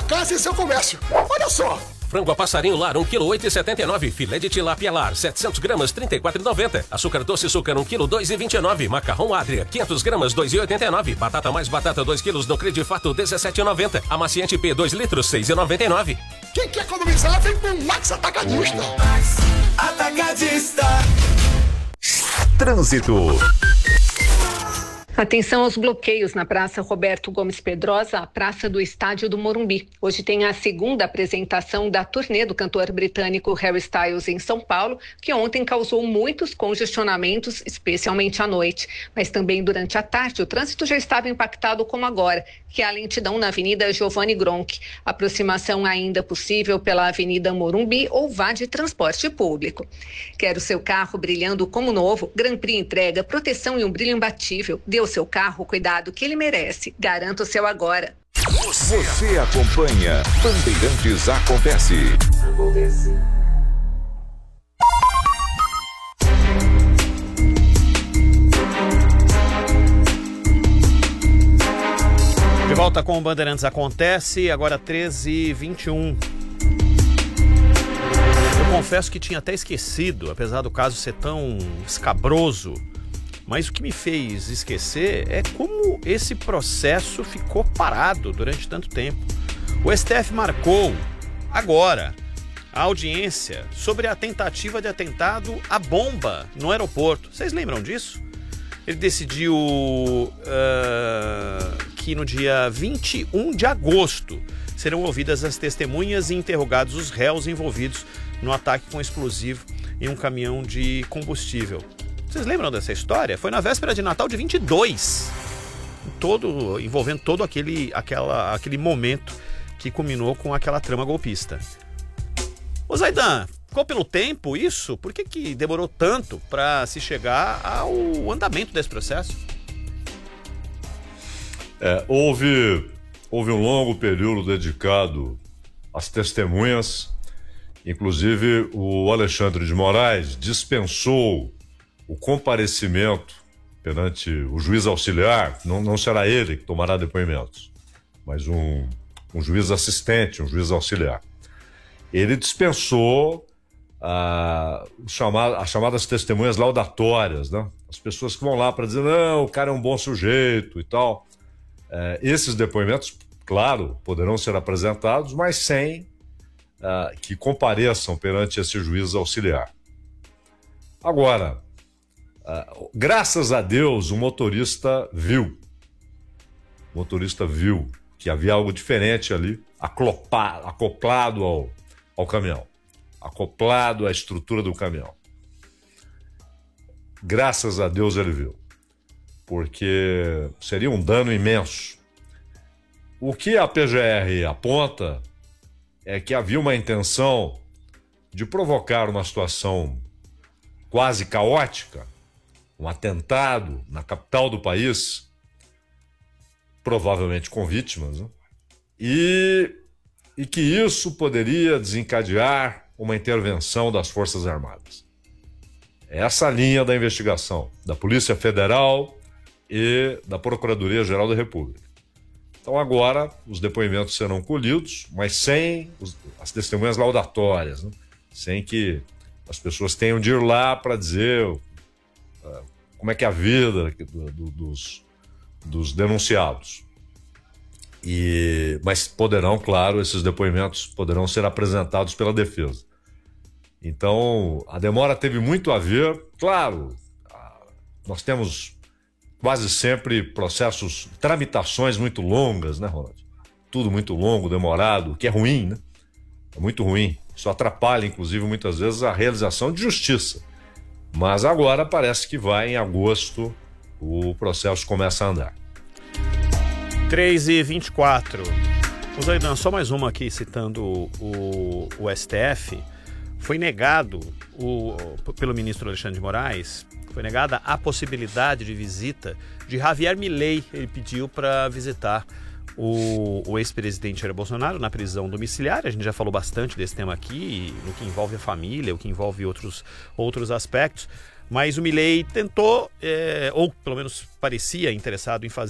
casa e seu comércio. Olha só! Frango a passarinho lar, 1 kg 8,79. Filé de tilápia lar, 700 gramas, 34,90. Açúcar doce açúcar, 1 kg 2,29. Macarrão Adria, 500 gramas, 2,89. Batata mais batata, 2 kg no Credifato, 17,90. Amaciante P, 2 litros, 6,99. Quem quer economizar, vem com o Max Atacadista. Max Atacadista. Trânsito. Atenção aos bloqueios na Praça Roberto Gomes Pedrosa, a praça do Estádio do Morumbi. Hoje tem a segunda apresentação da turnê do cantor britânico Harry Styles em São Paulo, que ontem causou muitos congestionamentos, especialmente à noite. Mas também durante a tarde o trânsito já estava impactado como agora, que é a lentidão na Avenida Giovanni Gronchi. Aproximação ainda possível pela Avenida Morumbi ou vá de transporte público. Quer o seu carro brilhando como novo? Grand Prix entrega proteção e um brilho imbatível. Dê ao seu carro o cuidado que ele merece. Garanta o seu agora. Você acompanha Bandeirantes Acontece. De volta com o Bandeirantes Acontece, agora 13h21. Eu confesso que tinha até esquecido, apesar do caso ser tão escabroso, mas o que me fez esquecer é como esse processo ficou parado durante tanto tempo. O STF marcou agora a audiência sobre a tentativa de atentado à bomba no aeroporto. Vocês lembram disso? Ele decidiu que no dia 21 de agosto serão ouvidas as testemunhas e interrogados os réus envolvidos no ataque com explosivo em um caminhão de combustível. Vocês lembram dessa história? Foi na véspera de Natal de 22, envolvendo todo aquele momento que culminou com aquela trama golpista. Ô Zaidan, ficou pelo tempo isso? Por que demorou tanto para se chegar ao andamento desse processo? Houve um longo período dedicado às testemunhas. Inclusive, o Alexandre de Moraes dispensou o comparecimento perante o juiz auxiliar. Não será ele que tomará depoimentos, mas um juiz assistente, um juiz auxiliar. Ele dispensou as chamadas testemunhas laudatórias, né? As pessoas que vão lá para dizer, não, o cara é um bom sujeito e tal. Esses depoimentos, claro, poderão ser apresentados, mas sem que compareçam perante esse juiz auxiliar. Agora, graças a Deus, o motorista viu que havia algo diferente ali, acoplado ao caminhão, acoplado à estrutura do caminhão. Graças a Deus ele viu, porque seria um dano imenso. O que a PGR aponta é que havia uma intenção de provocar uma situação quase caótica, um atentado na capital do país, provavelmente com vítimas, né? E que isso poderia desencadear uma intervenção das Forças Armadas. Essa linha da investigação da Polícia Federal e da Procuradoria-Geral da República. Então agora os depoimentos serão colhidos, mas sem as testemunhas laudatórias, né? Sem que as pessoas tenham de ir lá para dizer como é que é a vida dos denunciados. Mas poderão, claro, esses depoimentos poderão ser apresentados pela defesa. Então, a demora teve muito a ver, claro, nós temos quase sempre processos, tramitações muito longas, né, Ronald? Tudo muito longo, demorado, o que é ruim, né? É muito ruim. Isso atrapalha, inclusive, muitas vezes a realização de justiça. Mas agora parece que em agosto, o processo começa a andar. 3h24. O Zaidan, só mais uma aqui citando o STF. Foi negado, pelo ministro Alexandre de Moraes, foi negada a possibilidade de visita de Javier Milei. Ele pediu para visitar o ex-presidente Jair Bolsonaro na prisão domiciliar. A gente já falou bastante desse tema aqui, no que envolve a família, o que envolve outros aspectos. Mas o Milei tentou, ou pelo menos parecia interessado em fazer